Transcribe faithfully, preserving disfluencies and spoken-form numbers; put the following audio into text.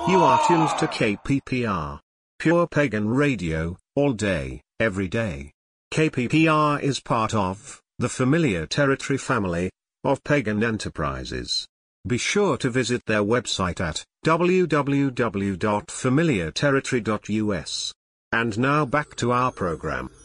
You are tuned to K P P R. Pure Pagan Radio, all day, every day. K P P R is part of the Familiar Territory family of pagan enterprises. Be sure to visit their website at w w w dot familiar territory dot u s. And now back to our program.